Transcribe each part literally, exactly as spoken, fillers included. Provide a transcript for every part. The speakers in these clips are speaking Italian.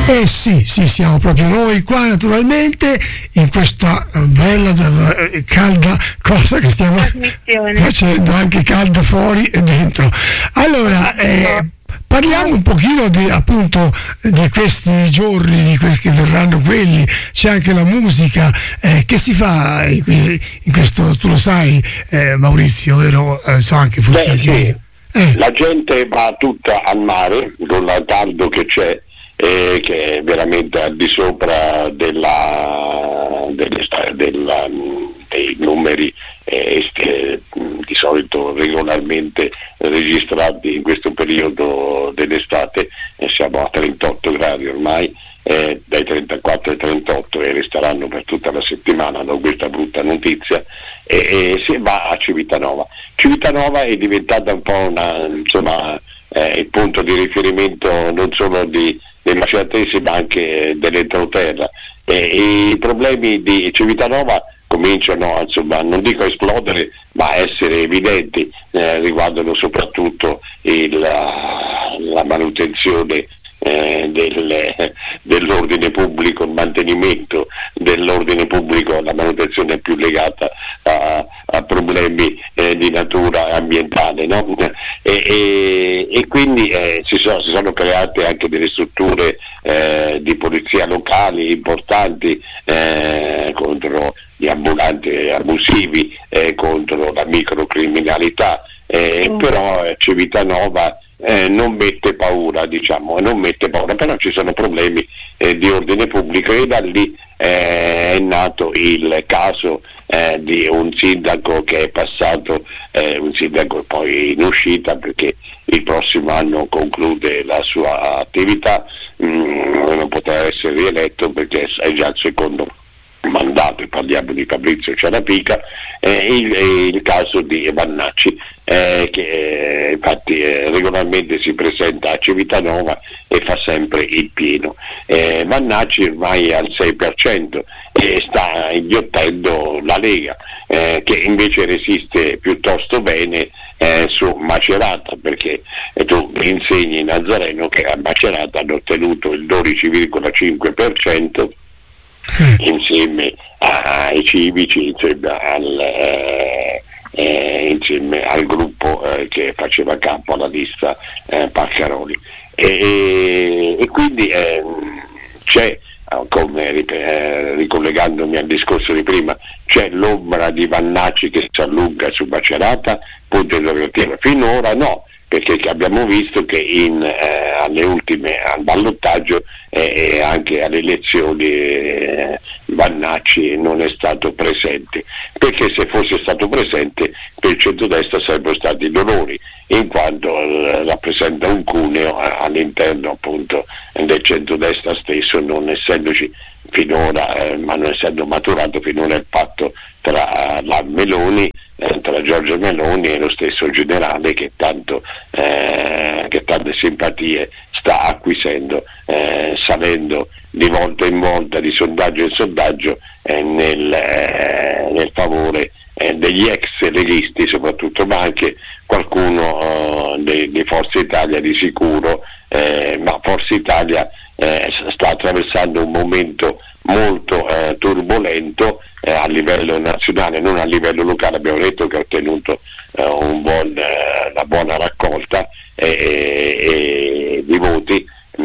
Eh sì, sì, siamo proprio noi qua naturalmente in questa bella eh, calda cosa che stiamo facendo, anche calda fuori e dentro. Allora, eh, parliamo un pochino di, appunto, di questi giorni, di quelli che verranno quelli, c'è anche la musica, eh, che si fa in, in questo, tu lo sai eh, Maurizio, vero? Eh, so anche forse Beh, anche sì. eh. La gente va tutta al mare con il caldo che c'è, eh, che è veramente al di sopra della, delle, della, dei numeri eh, che di solito regolarmente registrati in questo periodo dell'estate. Eh, siamo a trentotto gradi ormai, eh, dai trentaquattro ai trentotto, e resteranno per tutta la settimana, da questa brutta notizia, e, e si va a Civitanova. Civitanova è diventata un po' una, insomma, eh, il punto di riferimento non solo di, dei maceratesi ma anche dell'entroterra, e, e i problemi di Civitanova cominciano, insomma, non dico a esplodere, ma a essere evidenti, eh, riguardano soprattutto il, la, la manutenzione eh, del, dell'ordine pubblico, il mantenimento dell'ordine pubblico. La manutenzione è più legata a, a problemi eh, di natura ambientale, no? e, e, e quindi eh, si, sono, si sono create anche delle strutture eh, di polizia locali importanti eh, contro gli ambulanti abusivi, eh, contro la microcriminalità, eh, mm. però eh, Civitanova eh, non mette paura, diciamo, non mette paura, però ci sono problemi eh, di ordine pubblico, e da lì eh, è nato il caso eh, di un sindaco che è passato, eh, un sindaco poi in uscita perché il prossimo anno conclude la sua attività, mh, non potrà essere rieletto perché è già il secondo mandato, e parliamo di Fabrizio Ciarapica, eh, il, il caso di Vannacci, eh, che eh, infatti eh, regolarmente si presenta a Civitanova e fa sempre il pieno. eh, Vannacci ormai è al sei per cento e sta inghiottendo la Lega, eh, che invece resiste piuttosto bene eh, su Macerata, perché eh, tu insegni Nazareno che a Macerata hanno ottenuto il dodici virgola cinque per cento insieme ai civici, insieme al, eh, eh, insieme al gruppo eh, che faceva capo alla lista eh, Paccaroli, e, e quindi eh, c'è, come eh, ricollegandomi al discorso di prima, c'è l'ombra di Vannacci che si allunga su Macerata, punto interrogativo. Finora no, perché abbiamo visto che in, eh, alle ultime, al ballottaggio eh, e anche alle elezioni eh, Vannacci non è stato presente, perché se fosse stato presente per il centrodestra sarebbero stati dolori, in quanto eh, rappresenta un cuneo eh, all'interno appunto del centrodestra stesso, non essendoci finora, eh, ma non essendo maturato finora il patto tra la Meloni, eh, tra Giorgia Meloni e lo stesso generale che tanto eh, che tante simpatie sta acquisendo, eh, salendo di volta in volta, di sondaggio in sondaggio, eh, nel, eh, nel favore eh, degli ex leghisti soprattutto, ma anche qualcuno eh, di, di Forza Italia di sicuro, eh, ma Forza Italia eh, sta attraversando un momento molto eh, turbolento eh, a livello nazionale, non a livello locale. Abbiamo detto che ha ottenuto eh, un buon, eh, una buona raccolta eh, eh, di voti,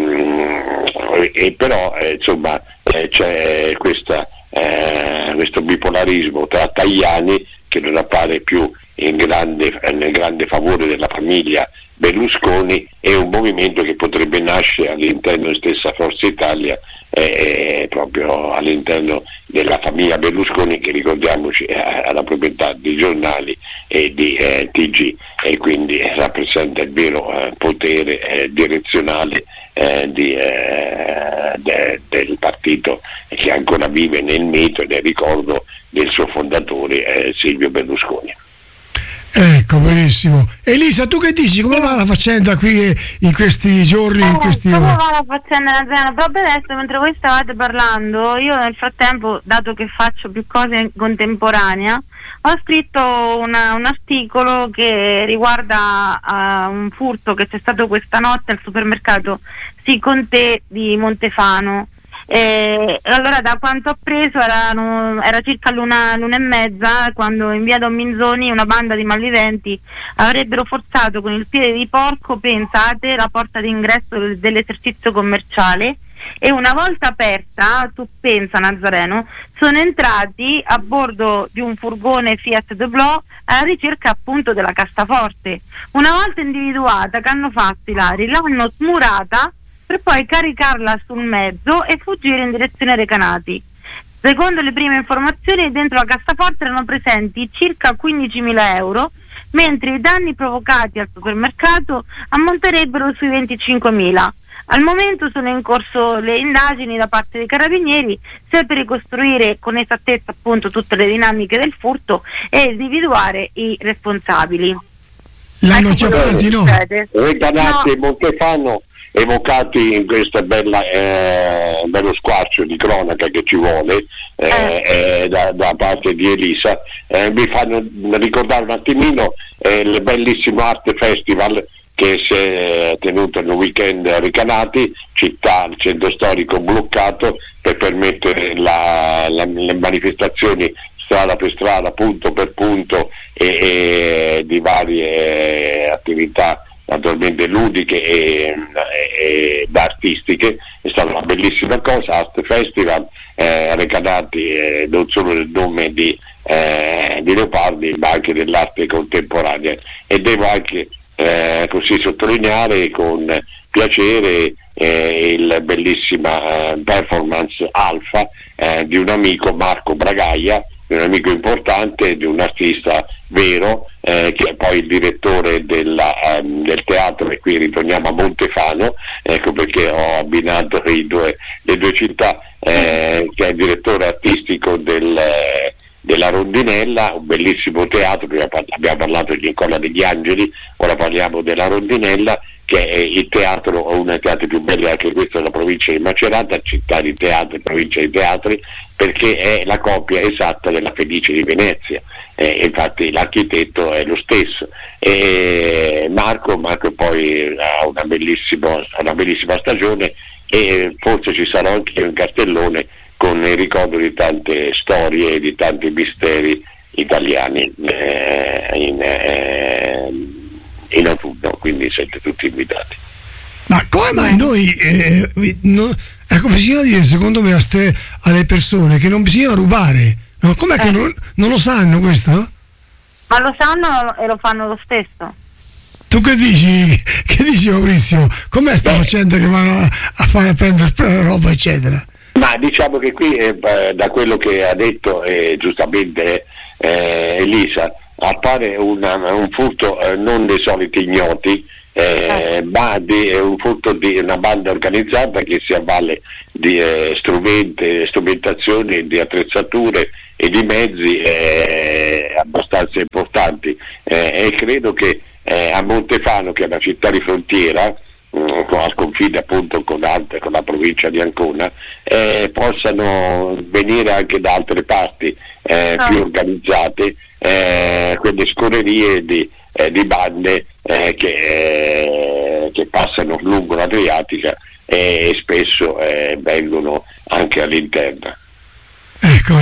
mh, e però eh, insomma eh, c'è questa, eh, questo bipolarismo tra Tajani, che non appare più in grande, nel grande favore della famiglia Berlusconi, e un movimento che potrebbe nascere all'interno della stessa Forza Italia, eh, proprio all'interno della famiglia Berlusconi, che ricordiamoci ha la proprietà di giornali e di eh, T G, e quindi eh, rappresenta il vero eh, potere eh, direzionale eh, di, eh, de, del partito, che ancora vive nel mito e nel ricordo del suo fondatore eh, Silvio Berlusconi. Ecco, benissimo. Elisa, tu che dici? Come va la faccenda qui in questi giorni? Eh, in questi come va la faccenda Nazareno? Proprio adesso, mentre voi stavate parlando, io nel frattempo, dato che faccio più cose in contemporanea, ho scritto una, un articolo che riguarda uh, un furto che c'è stato questa notte al supermercato Siconte di Montefano. E allora, da quanto ho preso, erano, era circa l'una, l'una e mezza quando in via Don Minzoni una banda di malviventi avrebbero forzato con il piede di porco, pensate, la porta d'ingresso del, dell'esercizio commerciale, e una volta aperta, tu pensa Nazareno, sono entrati a bordo di un furgone Fiat Doblò alla ricerca appunto della cassaforte. Una volta individuata, che hanno fatto i ladri? L'hanno smurata per poi caricarla sul mezzo e fuggire in direzione Recanati. Secondo le prime informazioni, dentro la cassaforte erano presenti circa quindicimila euro, mentre i danni provocati al supermercato ammonterebbero sui venticinquemila. Al momento sono in corso le indagini da parte dei carabinieri, sia per ricostruire con esattezza appunto tutte le dinamiche del furto e individuare i responsabili. L'hanno ecco chiamati, no? Recanati e Montefano evocati in questo bella, eh, bello squarcio di cronaca che ci vuole eh, eh. da, da parte di Elisa, eh, mi fanno ricordare un attimino eh, il bellissimo Art Festival che si è tenuto nel weekend a Recanati, città, il centro storico bloccato per permettere la, la, le manifestazioni strada per strada, punto per punto e, e di varie attività naturalmente ludiche e, e, e artistiche. È stata una bellissima cosa. Art Festival eh, Recanati eh, non solo il nome di, eh, di Leopardi ma anche dell'arte contemporanea, e devo anche eh, così sottolineare con piacere eh, il bellissima eh, performance alfa eh, di un amico, Marco Bragaia, un amico importante, di un artista vero, eh, che è poi il direttore della, um, del teatro, e qui ritorniamo a Montefano, ecco perché ho abbinato i due, le due città, eh, che è il direttore artistico del, eh, della Rondinella, un bellissimo teatro. Prima abbiamo parlato di Nicola degli Angeli, ora parliamo della Rondinella, che è il teatro, uno dei teatri più belli anche questo della provincia di Macerata, città di teatri, provincia di teatri, perché è la copia esatta della Fenice di Venezia, eh, infatti l'architetto è lo stesso. E Marco, Marco poi ha una bellissima, una bellissima stagione, e forse ci sarà anche un cartellone con il ricordo di tante storie e di tanti misteri italiani eh, in, eh, in autunno, quindi siete tutti invitati. Ma come mai noi eh, no, ecco, bisogna dire secondo me a ste, alle persone che non bisogna rubare, no? Com'è eh. che non, non lo sanno questo? Ma lo sanno e lo fanno lo stesso. Tu che dici, che dici Maurizio? Com'è sta faccenda che vanno a, a fare a prendere roba eccetera? Ma diciamo che qui eh, da quello che ha detto eh, giustamente eh, Elisa, appare una, un furto eh, non dei soliti ignoti, eh, ma di, è un furto di una banda organizzata che si avvale di eh, strumenti, strumentazioni, di attrezzature e di mezzi eh, abbastanza importanti, eh, e credo che eh, a Montefano, che è una città di frontiera al confine appunto con, altre, con la provincia di Ancona, eh, possano venire anche da altre parti eh, più organizzate eh, quelle scorrerie di, eh, di bande eh, che, eh, che passano lungo l'Adriatica e, e spesso eh, vengono anche all'interno. Ecco,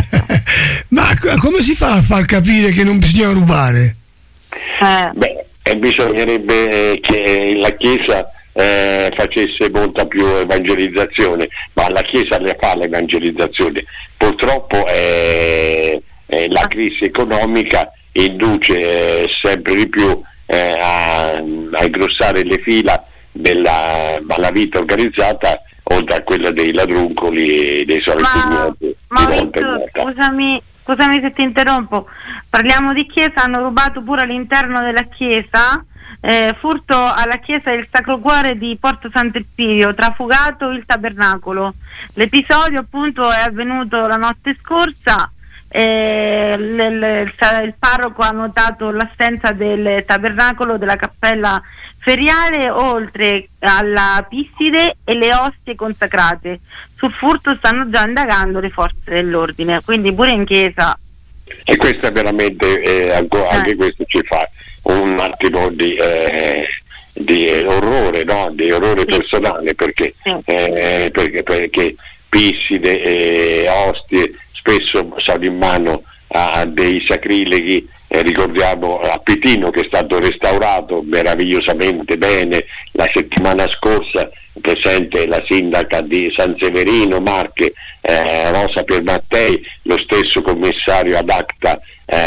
ma come si fa a far capire che non bisogna rubare? Eh. Beh, e bisognerebbe che la Chiesa eh, facesse molta più evangelizzazione, ma la Chiesa le fa l'evangelizzazione. Purtroppo eh, eh, la crisi economica induce eh, sempre di più eh, a, a ingrossare le fila della malavita organizzata, oltre a quella dei ladruncoli e dei soliti ignoti. Maurizio, scusami, scusami se ti interrompo, parliamo di chiesa, hanno rubato pure all'interno della chiesa, eh, furto alla chiesa del Sacro Cuore di Porto Sant'Elpidio, trafugato il tabernacolo. L'episodio appunto è avvenuto la notte scorsa eh, il, il, il parroco ha notato l'assenza del tabernacolo della cappella feriale, oltre alla pisside e le ostie consacrate. Sul furto stanno già indagando le forze dell'ordine, quindi pure in chiesa. E questo è veramente, eh, ancora, anche eh. questo ci fa un attimo di, eh, di orrore, no? Di orrore sì. personale, perché, sì. eh, perché, perché pisside e ostie spesso sono in mano a dei sacrileghi. Eh, ricordiamo a Pitino, che è stato restaurato meravigliosamente bene la settimana scorsa, presente la sindaca di San Severino Marche, eh, Rosa Piermattei, lo stesso commissario ad acta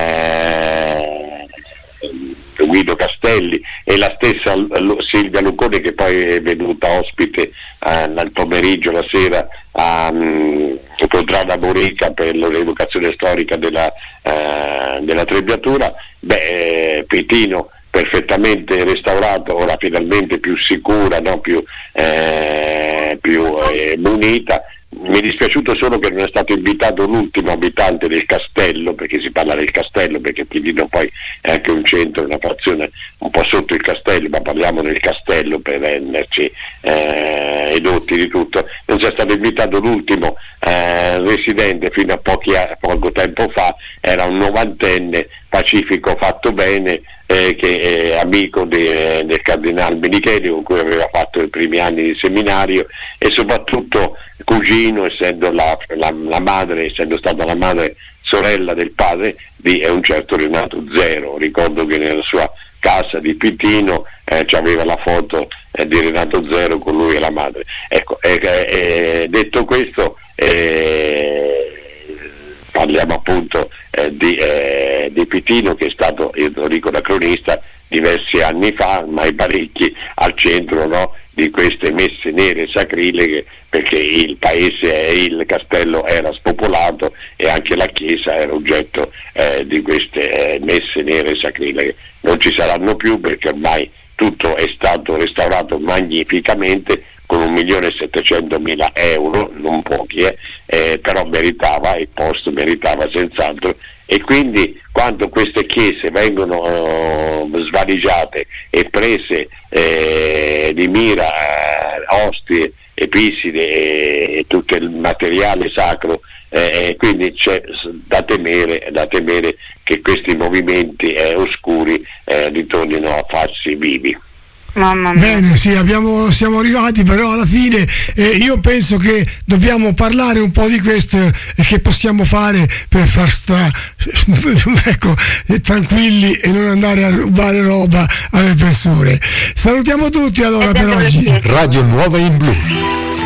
eh, Guido Castelli e la stessa Silvia Lucone, che poi è venuta ospite eh, nel pomeriggio, la sera a um, Contrada Morica per l'evocazione storica della, eh, della Trebbiatura. Beh, eh, Pitino perfettamente restaurato, ora finalmente più sicura, no? più, eh, più eh, munita. Mi è dispiaciuto solo che non è stato invitato l'ultimo abitante del castello, perché si parla del castello, perché Pitino poi è anche un centro, una frazione un po' sotto il castello, ma parliamo del castello per renderci eh, edotti di tutto. Non sia stato invitato l'ultimo eh, residente fino a pochi, a poco tempo fa, era un novantenne pacifico fatto bene, eh, che è amico de, del cardinale Menicheli, con cui aveva fatto i primi anni di seminario, e soprattutto cugino, essendo la, la, la madre, essendo stata la madre sorella del padre di è un certo Renato Zero. Ricordo che nella sua casa di Pitino eh, c'aveva la foto eh, di Renato Zero con lui e la madre. Ecco, eh, eh, detto questo, eh, parliamo appunto eh, di, eh, di Pitino, che è stato, io lo dico da cronista, diversi anni fa, ormai parecchi, al centro, no, di queste messe nere sacrileghe, perché il paese e il castello era spopolato e anche la chiesa era oggetto eh, di queste eh, messe nere sacrileghe. Non ci saranno più, perché ormai tutto è stato restaurato magnificamente con un milione e settecentomila euro, non pochi, eh, eh, però meritava, il posto meritava senz'altro. E quindi quando queste chiese vengono uh, svaligiate e prese eh, di mira eh, ostie, episide e, e tutto il materiale sacro, eh, quindi c'è da temere, da temere che questi movimenti eh, oscuri eh, ritornino a farsi vivi. Mamma mia. Bene, sì, abbiamo, siamo arrivati, però alla fine eh, io penso che dobbiamo parlare un po' di questo e che possiamo fare per far stare ecco, tranquilli e non andare a rubare roba alle persone. Salutiamo tutti allora per oggi. Radio Nuova in Blu.